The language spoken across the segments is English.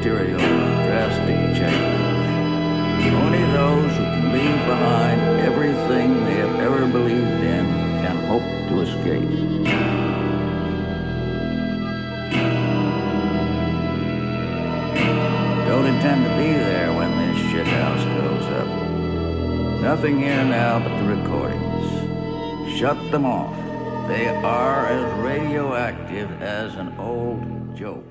material drastic change. Only those who can leave behind everything they have ever believed in can hope to escape. Don't intend to be there when this shithouse goes up. Nothing here now but the recordings. Shut them off. They are as radioactive as an old joke.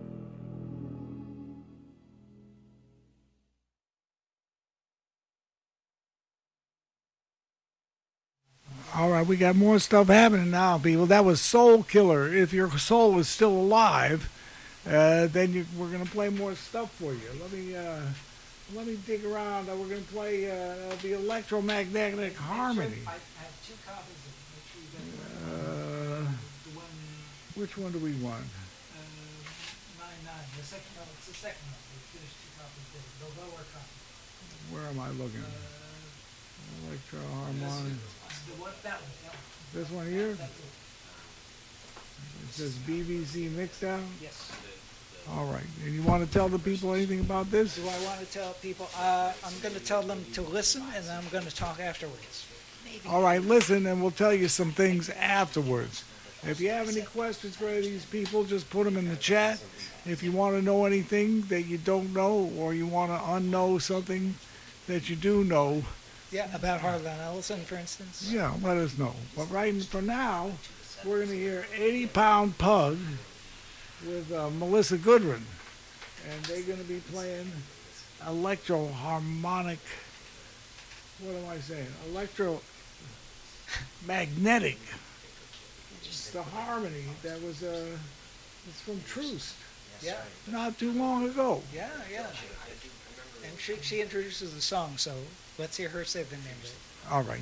All right, we got more stuff happening now, people. That was Soul Killer. If your soul is still alive, then we're going to play more stuff for you. Let me dig around. We're going to play the Electromagnetic Harmony. I have 2 copies of it. Make sure you get the one. Which one do we want? 99. The second one. It's the second one. We finished 2 copies there. The lower copy. Where am I looking? Electro Harmony. That one. This one here? That's it. It says BBC Mixdown? Yes. All right. And you want to tell the people anything about this? Do I want to tell people? I'm going to tell them to listen, and then I'm going to talk afterwards. All right, listen, and we'll tell you some things afterwards. If you have any questions for any of these people, just put them in the chat. If you want to know anything that you don't know, or you want to unknow something that you do know, Yeah, about Harlan Ellison, for instance. yeah, let us know. But for now, we're going to hear 80-Pound Pug with Melissa Goodrin. And they're going to be playing electro-harmonic, what am I saying? Electro-magnetic. It's the harmony that was, it's from Troost. Yeah, Not too long ago. yeah. And she introduces the song, so let's hear her say the name of it. All right.